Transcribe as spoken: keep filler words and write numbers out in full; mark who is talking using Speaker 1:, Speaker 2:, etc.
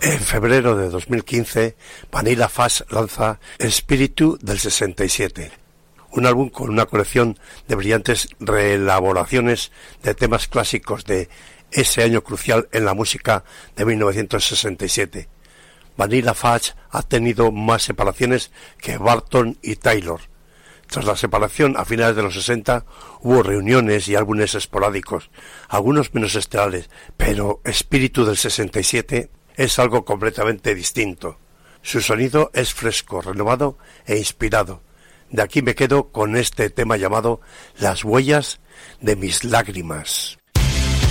Speaker 1: En febrero de dos mil quince, Vanilla Fudge lanza Espíritu del sesenta y siete, un álbum con una colección de brillantes reelaboraciones de temas clásicos de ese año crucial en la música de mil novecientos sesenta y siete. Vanilla Fudge ha tenido más separaciones que Burton y Taylor. Tras la separación a finales de los sesenta hubo reuniones y álbumes esporádicos, algunos menos estelares, pero Espíritu del sesenta y siete es algo completamente distinto. Su sonido es fresco, renovado e inspirado. De aquí me quedo con este tema llamado Las huellas de mis lágrimas.